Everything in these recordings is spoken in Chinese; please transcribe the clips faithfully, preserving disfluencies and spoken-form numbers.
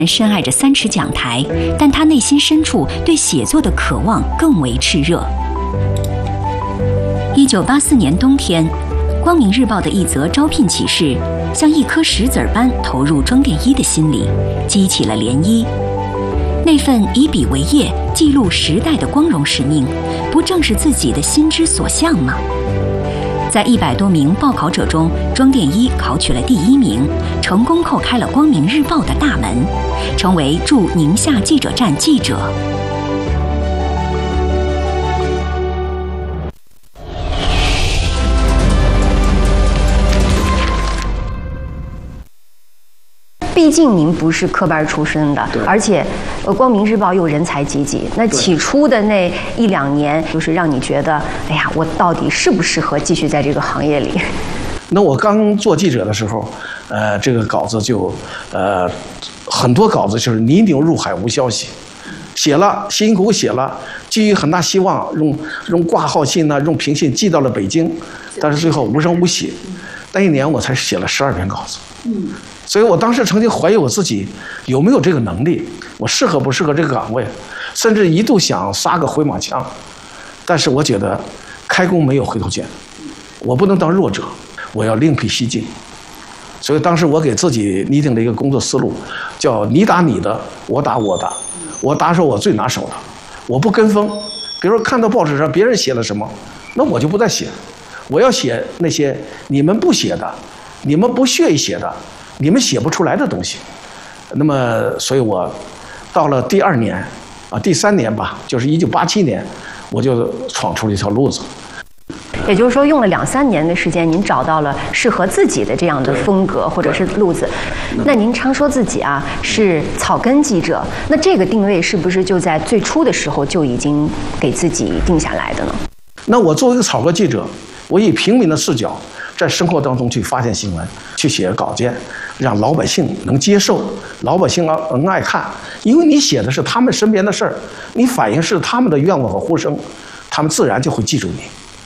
深爱着三尺讲台，但他内心深处对写作的渴望更为炽热。一九八四年冬天，《光明日报》的一则招聘启事，像一颗石子儿般投入庄殿一的心里，激起了涟漪。那份以笔为业、记录时代的光荣使命，不正是自己的心之所向吗？在一百多名报考者中，庄殿一考取了第一名，成功叩开了《光明日报》的大门，成为驻宁夏记者站记者。 毕竟您不是科班出身的，而且，呃，《光明日报》又人才济济。那起初的那一两年，就是让你觉得，哎呀，我到底适不适合继续在这个行业里？ 那我刚做记者的时候，呃，这个稿子就，呃，很多稿子就是泥牛入海无消息，写了辛辛苦苦写了，寄予很大希望，用用挂号信呢，用平信寄到了北京，但是最后无声无息。那一年我才写了十二篇稿子。嗯。所以我当时曾经怀疑我自己有没有这个能力，我适合不适合这个岗位，甚至一度想撒个回马枪，但是我觉得开弓没有回头箭，我不能当弱者，我要另辟蹊径。所以当时我给自己拟定了一个工作思路，叫你打你的，我打我的，我打手我最拿手的，我不跟风。比如说看到报纸上别人写了什么，那我就不再写，我要写那些你们不写的，你们不屑于写的，你们写不出来的东西。那么，所以我到了第二年，啊，第三年吧，就是一九八七年，我就闯出了一条路子。 也就是说，用了两三年的时间，您找到了适合自己的这样的风格或者是路子。那您常说自己啊是草根记者，那这个定位是不是就在最初的时候就已经给自己定下来的呢？ 那我作为一个草根记者，我以平民的视角，在生活当中去发现新闻，去写稿件，让老百姓能接受，老百姓能爱看，因为你写的是他们身边的事儿，你反映是他们的愿望和呼声，他们自然就会记住你。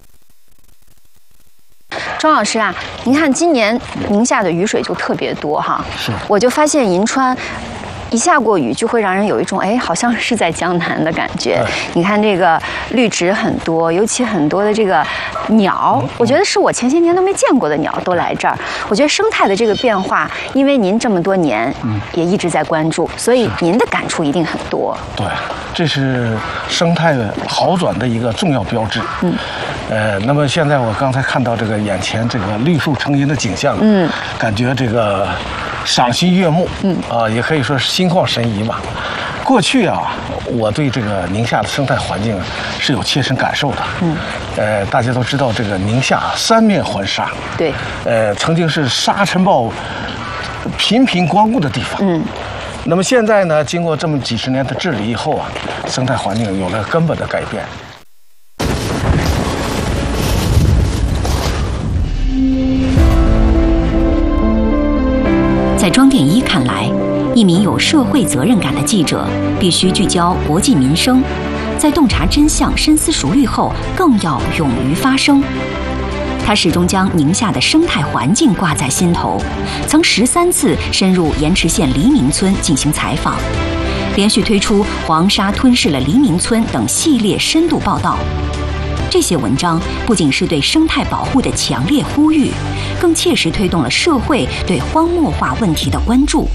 庄老师啊，您看今年宁夏的雨水就特别多哈， 是， 我就发现银川一下过雨就会让人有一种哎，好像是在江南的感觉。你看这个绿植很多，尤其很多的这个鸟，我觉得是我前些年都没见过的鸟都来这儿。我觉得生态的这个变化，因为您这么多年也一直在关注，所以您的感触一定很多。 对，这是生态好转的一个重要标志。嗯，呃，那么现在我刚才看到这个眼前这个绿树成荫的景象，嗯，感觉这个赏心悦目，嗯啊，也可以说是心旷神怡嘛。过去啊，我对这个宁夏的生态环境是有切身感受的。嗯，呃，大家都知道这个宁夏三面环沙， 对， 呃，曾经是沙尘暴频频光顾的地方。嗯，那么现在呢，经过这么几十年的治理以后啊，生态环境有了根本的改变。 在庄殿一看来，一名有社会责任感的记者必须聚焦国计民生，在洞察真相、深思熟虑后，更要勇于发声。他始终将宁夏的生态环境挂在心头，曾十三次深入盐池县黎明村进行采访，连续推出《黄沙吞噬了黎明村》等系列深度报道。这些文章不仅是对生态保护的强烈呼吁，更切实推动了社会对荒漠化问题的关注。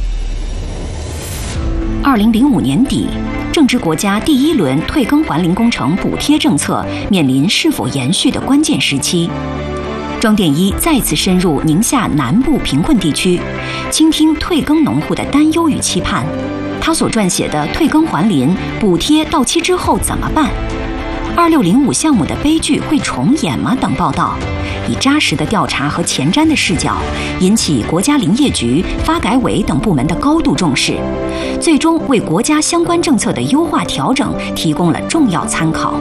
二零零五年底，正值国家第一轮退耕还林工程补贴政策面临是否延续的关键时期，庄殿一再次深入宁夏南部贫困地区，倾听退耕农户的担忧与期盼。他所撰写的《退耕还林补贴到期之后怎么办？二六零五项目的悲剧会重演吗？等报道，以扎实的调查和前瞻的视角，引起国家林业局、发改委等部门的高度重视，最终为国家相关政策的优化调整提供了重要参考。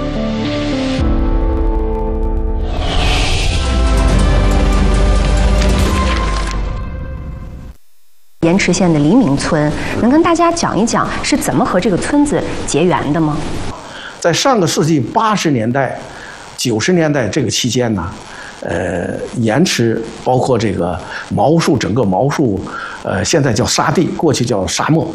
盐池县的黎明村，能跟大家讲一讲是怎么和这个村子结缘的吗？ 在上个世纪八十年代、九十年代这个期间呢，呃，盐池包括这个毛树，整个毛树，呃，现在叫沙地，过去叫沙漠，